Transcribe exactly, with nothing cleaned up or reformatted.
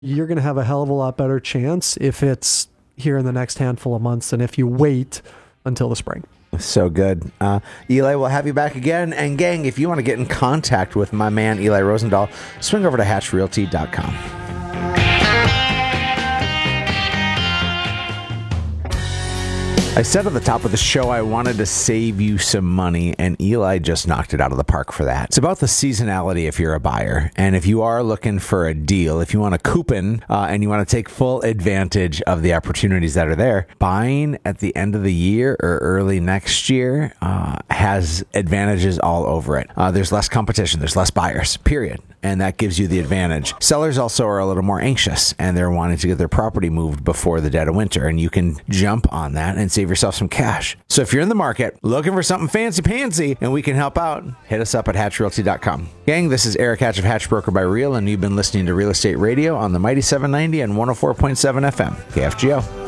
you're going to have a hell of a lot better chance if it's here in the next handful of months than if you wait until the spring. So good. Uh, Eli, we'll have you back again. And gang, if you want to get in contact with my man, Eli Rosendahl, swing over to hatch realty dot com. I said at the top of the show I wanted to save you some money, and Eli just knocked it out of the park for that. It's about the seasonality if you're a buyer. And if you are looking for a deal, if you want a coupon uh, and you want to take full advantage of the opportunities that are there, buying at the end of the year or early next year uh, has advantages all over it. Uh, there's less competition. There's less buyers, period. And that gives you the advantage. Sellers also are a little more anxious, and they're wanting to get their property moved before the dead of winter, and you can jump on that and save yourself some cash. So if you're in the market looking for something fancy-pantsy and we can help out, hit us up at hatch realty dot com. Gang, this is Eric Hatch of Hatch Broker by Real, and you've been listening to Real Estate Radio on the Mighty seven ninety and one oh four point seven F M, K F G O.